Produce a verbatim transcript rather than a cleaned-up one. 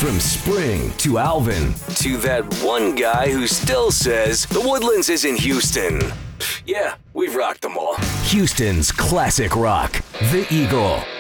From Spring to Alvin to that one guy who still says the Woodlands isn't Houston. Yeah, we've rocked them all. Houston's classic rock, The Eagle.